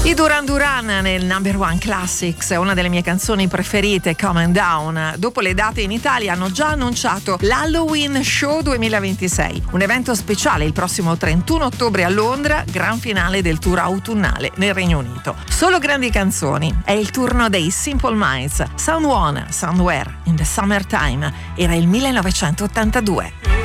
I Duran Duran nel Number One Classics, una delle mie canzoni preferite, Coming Down. Dopo le date in Italia hanno già annunciato l'Halloween Show 2026, un evento speciale il prossimo 31 ottobre a Londra, gran finale del tour autunnale nel Regno Unito. Solo grandi canzoni, è il turno dei Simple Minds. Someone, Somewhere in the Summertime, era il 1982.